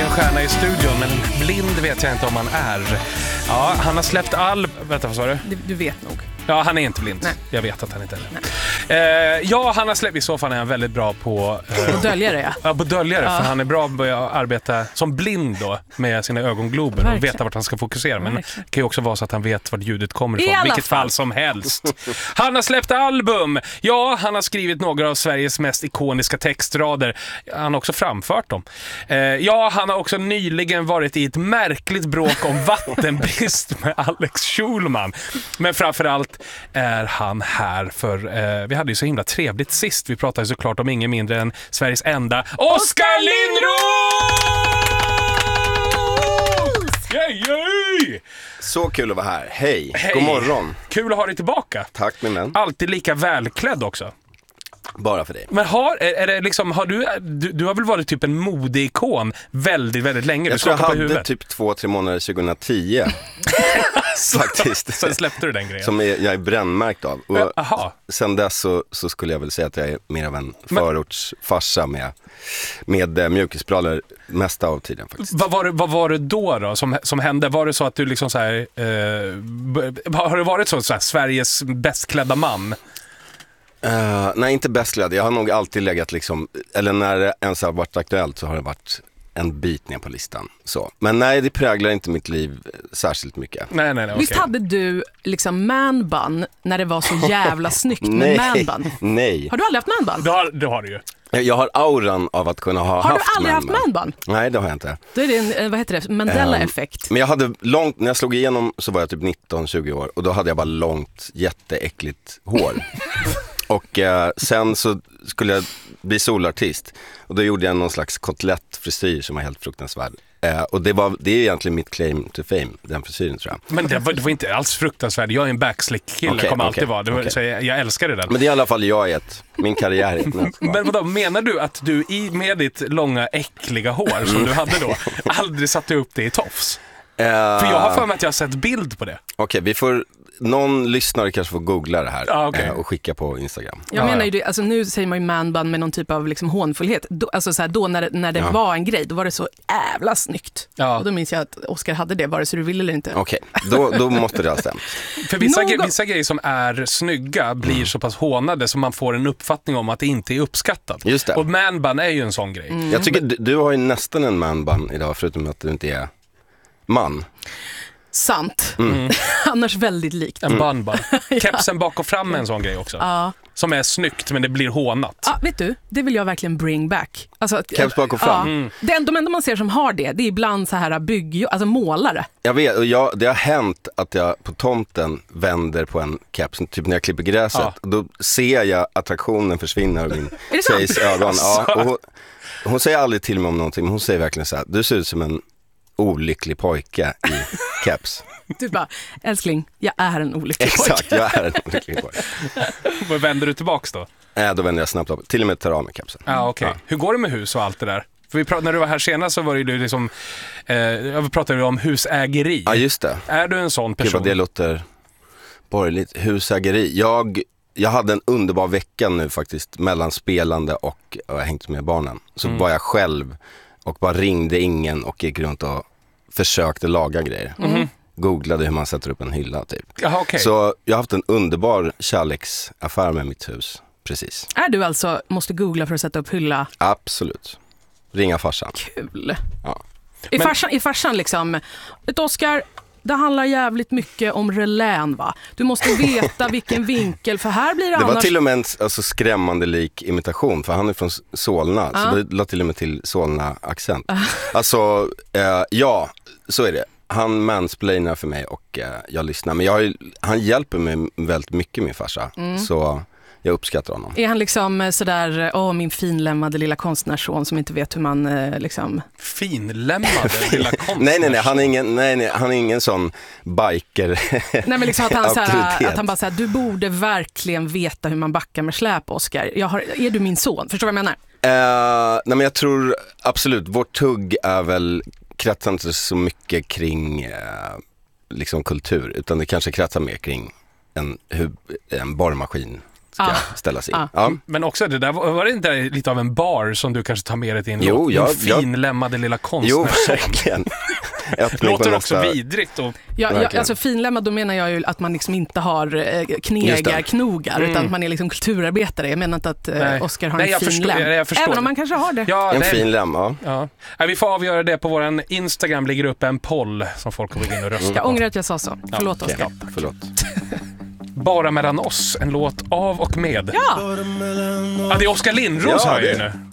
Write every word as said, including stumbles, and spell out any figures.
stjärna i studion, men blind vet jag inte om han är. Ja, han har släppt all... Vänta, vad sa du? Du, du vet nog. Ja, han är inte blind. Nej. Jag vet att han inte är det. Eh, ja, han har släppt, i så fall är han väldigt bra på... Eh, och döljare, ja. Ja, på döljare, Ja. för han är bra på att arbeta som blind då, med sina ögonglober. Verkligen. Och veta vart han ska fokusera. Men Verkligen. det kan ju också vara så att han vet vart ljudet kommer I ifrån. alla Vilket fall. fall som helst. Han har släppt album. Ja, han har skrivit några av Sveriges mest ikoniska textrader. Han har också framfört dem. Eh, ja, han har också nyligen varit i ett märkligt bråk om vattenbrist med Alex Schulman. Men framförallt är han här för eh, vi hade ju så himla trevligt sist. Vi pratade såklart om ingen mindre än Sveriges enda Oskar Lindros! Yay, yay! Så kul att vara här. Hej. Hej. God morgon. Kul att ha dig tillbaka. Tack min vän. Alltid lika välklädd också. Bara för dig. Men har, är, är det liksom, har du, du, du har väl varit typ en modeikon väldigt, väldigt länge? Jag du tror jag skakar på hade huvudet. typ två, tre månader tjugohundratio. Faktiskt. Sen släppte du den grejen. Som är, jag är brännmärkt av. Och Aha. sen dess så, så skulle jag väl säga att jag är mer av en förortsfarsa med, med äh, mjukisbrallor mesta av tiden faktiskt. Vad var, det, vad var det då då som, som hände? Var det så att du liksom så här, eh, b- har det varit så, så här, Sveriges bästklädda man? Uh, nej, inte bästklädd. Jag har nog alltid legat liksom, eller när det ens har varit aktuellt så har det varit en bit ner på listan. Så. Men nej, det präglar inte mitt liv särskilt mycket. Nej, nej, nej. Visst okej. hade du liksom manbun när det var så jävla snyggt med Nej, manbun? nej. Har du aldrig haft manbun? Det har, det har du ju. Jag, jag har auran av att kunna ha Har haft du aldrig haft manbun. manbun? Nej, det har jag inte. Då är det en, eh, vad heter det, Mandela-effekt. Men jag hade långt, när jag slog igenom så var jag typ nitton tjugo år och då hade jag bara långt, jätteäckligt hår. Och eh, sen så skulle jag bli solartist och då gjorde jag någon slags kotlettfrisyr som var helt fruktansvärd. Eh, och det, var, det är egentligen mitt claim to fame, den frisyren tror jag. Men det var, det var inte alls fruktansvärt. Jag är en backslick-kille, Okej, kommer alltid okej, vara. Det var, okej. så jag, jag älskade den. Men det är i alla fall jag i ett, min karriär i ett nötskal. Men vadå, menar du att du i med ditt långa äckliga hår som du hade då aldrig satte upp det i tofs? Eh, För jag har för mig att jag har sett bild på det. Okej, vi får, någon lyssnare kanske får googla det här Ah, okay. eh, och skicka på Instagram. Jag Ja, menar ja. ju det, alltså nu säger man ju manbun med någon typ av liksom hånfullhet. Då, alltså så här, då när det, när det Ja. var en grej, då var det så jävla snyggt. Ja. Och då minns jag att Oskar hade det, vare sig du vill eller inte. Okej, då, då måste det ha stämt. För vissa, Någon- gre- vissa grejer som är snygga blir så pass hånade så man får en uppfattning om att det inte är uppskattat. Just det. Och manbun är ju en sån grej. Mm. Jag tycker du, du har ju nästan en manbun idag förutom att du inte är man. Sant. Mm. Annars väldigt likt. En bun bun. Kepsen bak och fram är en sån grej också. Ja. Som är snyggt men det blir hånat. Ja, vet du, det vill jag verkligen bring back. Alltså, att- Keps bak och fram. Ja. Mm. Det enda, de enda man ser som har det, det är ibland så här bygg, alltså målare. Jag vet, och jag, det har hänt att jag på tomten vänder på en keps, typ när jag klipper gräset. Ja. Och då ser jag attraktionen försvinna ur min Är det sant? tjejs ögon. Ja, Alltså. och hon, hon säger aldrig till mig om någonting, men hon säger verkligen så här: du ser ut som en olycklig pojke i keps. Du bara, älskling, jag är en olycklig Exakt, pojke. jag är en olycklig pojke. Vad vänder du tillbaks då? Äh, då vänder jag snabbt av, till och med tar av mig kepsen. Ja, okej. Ja. Hur går det med hus och allt det där? För vi prat- när du var här senast så var det ju liksom, eh, jag pratade om husägeri. Ja, just det. Är du en sån Gud person? vad det låter borgerligt. Husägeri. Jag, jag hade en underbar vecka nu faktiskt mellan spelande och jag har hängt med barnen. Så Mm. var jag själv och bara ringde ingen och gick runt och försökte laga grejer. Mhm. Googlade hur man sätter upp en hylla typ. Jaha, okej. Så jag har haft en underbar kärleksaffär med mitt hus. Precis. Är du alltså, måste googla för att sätta upp hylla? Absolut. Ringa farsan. Kul. Ja. Är, Men- farsan, är farsan liksom, ett Oskar, det handlar jävligt mycket om relän, va? Du måste veta vilken vinkel, för här blir det, Det var annars... till och med en alltså, skrämmande lik imitation, för han är från Solna, Ja. så det la till och med till Solna-accent. Alltså, eh, ja, så är det. Han mansplainar för mig och eh, jag lyssnar. Men jag har ju, han hjälper mig väldigt mycket, min farsa. Så jag uppskattar honom. Är han liksom eh, sådär, åh min finlämmade lilla konstnärsson som inte vet hur man eh, liksom... Finlämmade lilla konstnär. Nej, nej, nej, han är ingen, nej, nej, han är ingen sån biker. Nej, men liksom att han, såhär, Auktoritet. att han bara säger, du borde verkligen veta hur man backar med släp, Oskar. Jag har, är du min son? Förstår du vad jag menar? Eh, nej, men jag tror absolut, vårt tugg är väl kretsar inte så mycket kring eh, liksom kultur, utan det kanske kretsar mer kring en, hur, en borrmaskin ska Ah. ställas in. Ah. Ja. Men också, det där var var det inte lite av en bar som du kanske tar med dig till en Jo, låt? jag- Din finlämmade lilla Jo, konstnärsson. verkligen. Öppning Låter på också nästa- vidrigt. Och, Ja, ja, Verkligen. alltså finlämmad, då menar jag ju att man liksom inte har eh, knegarknogar, Mm. utan att man är liksom kulturarbetare. Jag menar inte att Nej. eh, Oscar har Nej, en jag fin förstår- lem. jag- jag förstår. Även om man kanske har det. ja, En nej, fin lem, ja. Ja. Nej, vi får avgöra det på vår Instagram. Ligger upp en poll som folk kommer gå in och rösta Jag på. ångrar att jag sa så. Förlåt Okej, Oscar. förlåt. Bara mellan oss, en låt av och med. Ja, Ja, det är Oskar Lindros Ja, hör jag ju det- nu.